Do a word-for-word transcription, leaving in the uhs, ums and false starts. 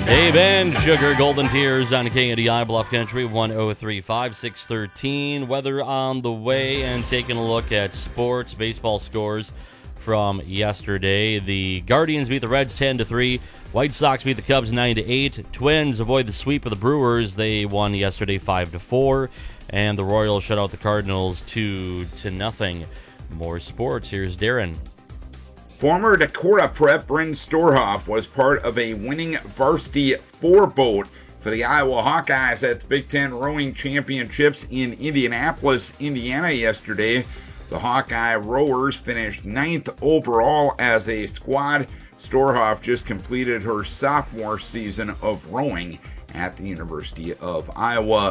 Hey, Ben Sugar, Golden Tears on K N D I Bluff Country, one oh three point five, six thirteen. Weather on the way, and taking a look at sports, baseball scores from yesterday. The Guardians beat the Reds ten to three. White Sox beat the Cubs nine to eight. Twins avoid the sweep of the Brewers. They won yesterday five to four. And the Royals shut out the Cardinals two to nothing. More sports. Here's Darren. Former Decorah Prep Bryn Storhoff was part of a winning varsity four-boat for the Iowa Hawkeyes at the Big Ten Rowing Championships in Indianapolis, Indiana yesterday. The Hawkeye rowers finished ninth overall as a squad. Storhoff just completed her sophomore season of rowing at the University of Iowa.